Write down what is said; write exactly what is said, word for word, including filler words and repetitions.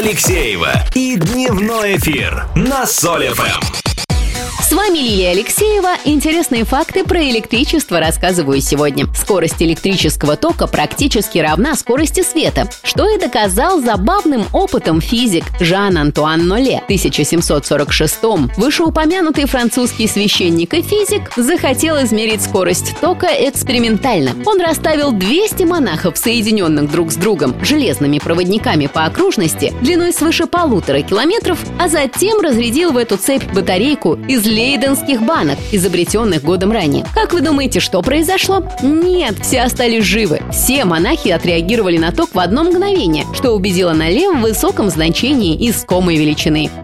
Алексеева и дневной эфир на Соль эф эм. С вами Лилия Алексеева. Интересные факты про электричество рассказываю сегодня. Скорость электрического тока практически равна скорости света, что и доказал забавным опытом физик Жан-Антуан Ноле. В тысяча семьсот сорок шестом вышеупомянутый французский священник и физик захотел измерить скорость тока экспериментально. Он расставил двести монахов, соединенных друг с другом железными проводниками по окружности длиной свыше полутора километров, а затем разрядил в эту цепь батарейку из лейденских банок, изобретенных годом ранее. Как вы думаете, что произошло? Нет, все остались живы. Все монахи отреагировали на ток в одно мгновение, что убедило Ноле в высоком значении искомой величины.